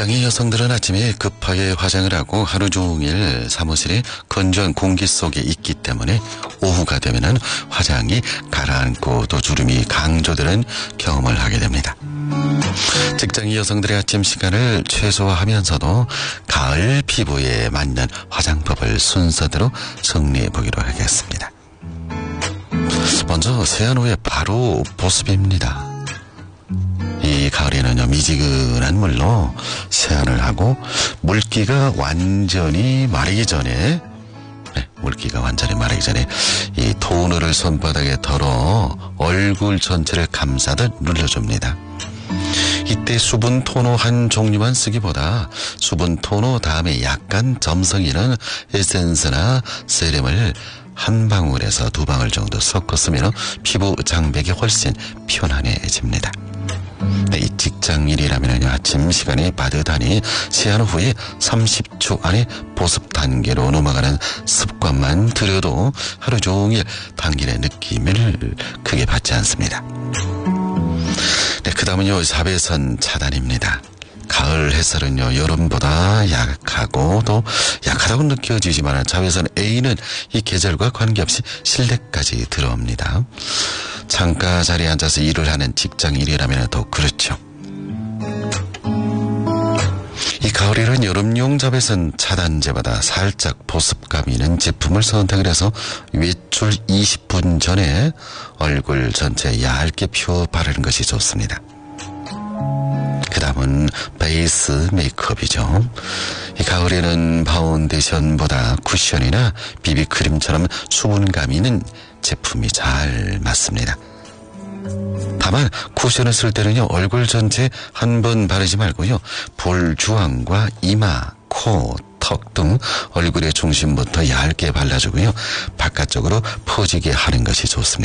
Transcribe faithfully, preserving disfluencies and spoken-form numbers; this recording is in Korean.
직장인 여성들은 아침에 급하게 화장을 하고 하루 종일 사무실에 건조한 공기 속에 있기 때문에 오후가 되면은 화장이 가라앉고 또 주름이 강조되는 경험을 하게 됩니다. 직장인 여성들의 아침 시간을 최소화하면서도 가을 피부에 맞는 화장법을 순서대로 정리해 보기로 하겠습니다. 먼저 세안 후에 바로 보습입니다. 이 가을에는요, 미지근한 물로 세안을 하고 물기가 완전히 마르기 전에 네, 물기가 완전히 마르기 전에 이 토너를 손바닥에 덜어 얼굴 전체를 감싸듯 눌러줍니다. 이때 수분 토너 한 종류만 쓰기보다 수분 토너 다음에 약간 점성 있는 에센스나 세럼을 한 방울에서 두 방울 정도 섞어 쓰면 피부 장벽이 훨씬 편안해집니다. 이 직장일이라면 아침 시간이 빠듯하니 세안 후에 삼십 초 안에 보습 단계로 넘어가는 습관만 들여도 하루 종일 당길의 느낌을 크게 받지 않습니다. 네, 그 다음은요, 자외선 차단입니다. 가을 햇살은요, 여름보다 약하고 또 약하다고 느껴지지만 자외선 A는 이 계절과 관계없이 실내까지 들어옵니다. 창가 자리에 앉아서 일을 하는 직장인이라면 더 그렇죠. 이 가을에는 여름용 자외선 차단제보다 살짝 보습감이 있는 제품을 선택을 해서 외출 이십 분 전에 얼굴 전체에 얇게 펴 바르는 것이 좋습니다. 그 다음은 베이스 메이크업이죠. 이 가을에는 파운데이션보다 쿠션이나 비비크림처럼 수분감 있는 제품이 잘 맞습니다. 다만 쿠션을 쓸 때는요, 얼굴 전체 한 번 바르지 말고요, 볼 주황과 이마, 코, 턱 등 얼굴의 중심부터 얇게 발라주고요, 바깥쪽으로 퍼지게 하는 것이 좋습니다.